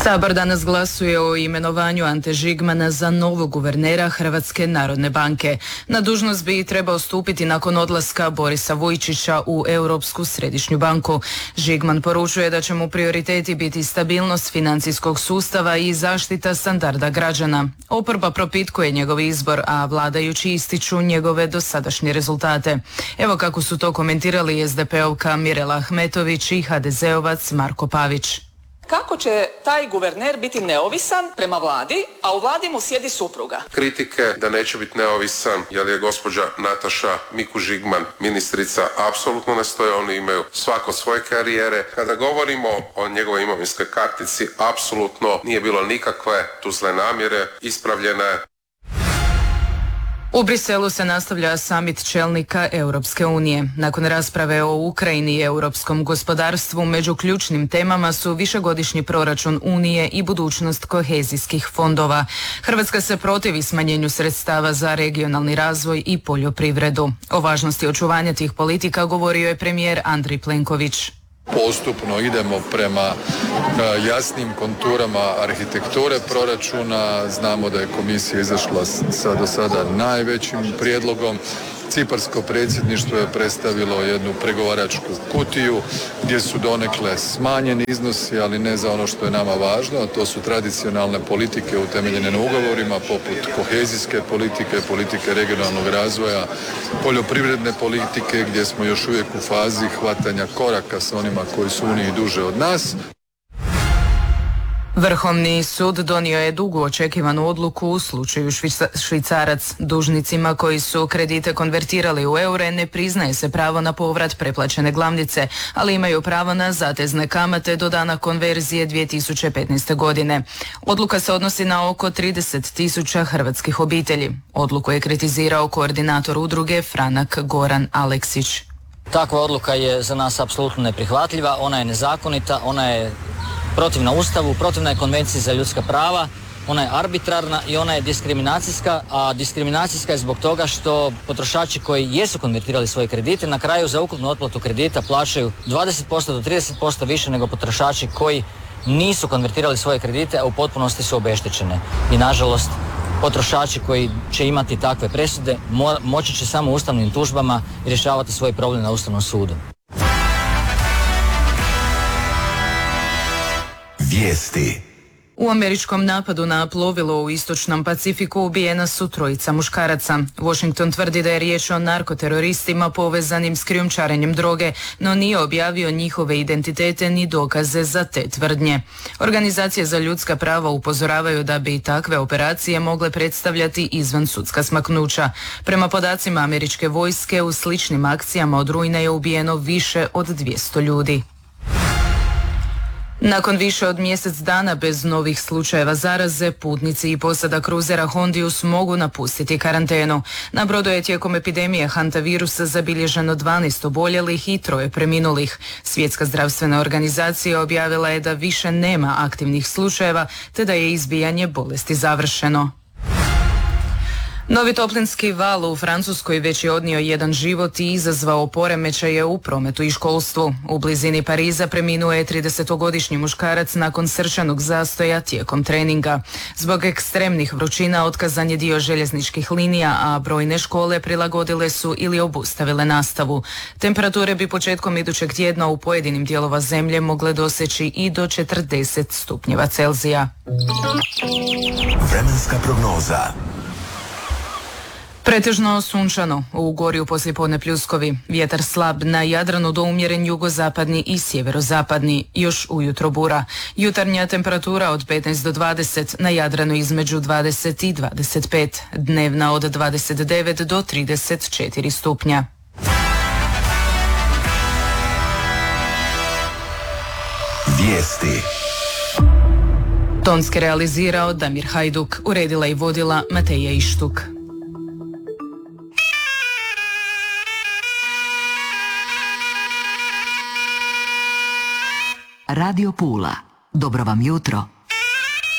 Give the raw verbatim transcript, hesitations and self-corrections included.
Sabor danas glasuje o imenovanju Ante Žigmana za novog guvernera Hrvatske narodne banke. Na dužnost bi trebao stupiti nakon odlaska Borisa Vujčića u Europsku središnju banku. Žigman poručuje da će mu prioriteti biti stabilnost financijskog sustava i zaštita standarda građana. Oporba propitkuje njegov izbor, a vladajući ističu njegove dosadašnje rezultate. Evo kako su to komentirali es de pe-ovka Mirela Ahmetović i ha de zeovac Marko Pavić. Kako će taj guverner biti neovisan prema vladi, a u vladi mu sjedi supruga? Kritike da neće biti neovisan jer je gospođa Nataša Miku Žigman ministrica apsolutno ne stoje, oni imaju svako svoje karijere. Kada govorimo o njegovoj imovinskoj kartici, apsolutno nije bilo nikakve tu zle namjere, ispravljena je. U Briselu se nastavlja samit čelnika Europske unije. Nakon rasprave o Ukrajini i europskom gospodarstvu, među ključnim temama su višegodišnji proračun Unije i budućnost kohezijskih fondova. Hrvatska se protivi smanjenju sredstava za regionalni razvoj i poljoprivredu. O važnosti očuvanja tih politika govorio je premijer Andrej Plenković. Postupno idemo prema jasnim konturama arhitekture proračuna. Znamo da je komisija izašla sa do sada najvećim prijedlogom. Ciparsko predsjedništvo je predstavilo jednu pregovaračku kutiju gdje su donekle smanjeni iznosi, ali ne za ono što je nama važno, a to su tradicionalne politike utemeljene na ugovorima poput kohezijske politike, politike regionalnog razvoja, poljoprivredne politike gdje smo još uvijek u fazi hvatanja koraka s onima koji su u Uniji duže od nas. Vrhovni sud donio je dugo očekivanu odluku u slučaju Švicarac. Dužnicima koji su kredite konvertirali u eure ne priznaje se pravo na povrat preplaćene glavnice, ali imaju pravo na zatezne kamate do dana konverzije dvije tisuće petnaeste. godine. Odluka se odnosi na oko trideset tisuća hrvatskih obitelji. Odluku je kritizirao koordinator udruge Franak Goran Aleksić. Takva odluka je za nas apsolutno neprihvatljiva, ona je nezakonita, ona je protivna Ustavu, protivna je Konvenciji za ljudska prava, ona je arbitrarna i ona je diskriminacijska, a diskriminacijska je zbog toga što potrošači koji jesu konvertirali svoje kredite na kraju za ukupnu otplatu kredita plaćaju dvadeset posto do trideset posto više nego potrošači koji nisu konvertirali svoje kredite, a u potpunosti su obeštećene. I nažalost, potrošači koji će imati takve presude mo- moći će samo ustavnim tužbama rješavati svoj problem na Ustavnom sudu. Vijesti. U američkom napadu na plovilo u istočnom Pacifiku ubijena su trojica muškaraca. Washington tvrdi da je riječ o narkoteroristima povezanim s krijumčarenjem droge, no nije objavio njihove identitete ni dokaze za te tvrdnje. Organizacije za ljudska prava upozoravaju da bi takve operacije mogle predstavljati izvansudska smaknuća. Prema podacima američke vojske, u sličnim akcijama od rujna je ubijeno više od dvjesto ljudi. Nakon više od mjesec dana bez novih slučajeva zaraze, putnici i posada kruzera Hondius mogu napustiti karantenu. Na brodu je tijekom epidemije hantavirusa zabilježeno dvanaest oboljelih i troje preminulih. Svjetska zdravstvena organizacija objavila je da više nema aktivnih slučajeva, te da je izbijanje bolesti završeno. Novi toplinski val u Francuskoj već je odnio jedan život i izazvao poremećaje u prometu i školstvu. U blizini Pariza preminuo je tridesetogodišnji muškarac nakon srčanog zastoja tijekom treninga. Zbog ekstremnih vrućina otkazan je dio željezničkih linija, a brojne škole prilagodile su ili obustavile nastavu. Temperature bi početkom idućeg tjedna u pojedinim dijelova zemlje mogle doseći i do četrdeset stupnjeva Celzija. Vremenska prognoza. Pretežno sunčano, u Ugorju poslijepodne pljuskovi, vjetar slab na Jadranu do umjeren jugozapadni i sjeverozapadni, još ujutro bura. Jutarnja temperatura od petnaest do dvadeset, na Jadranu između dvadeset i dvadeset pet, dnevna od dvadeset devet do trideset četiri stupnja. Vijesti. Tonski realizirao Damir Hajduk, uredila i vodila Mateja Ištuk. Radio Pula. Dobro vam jutro.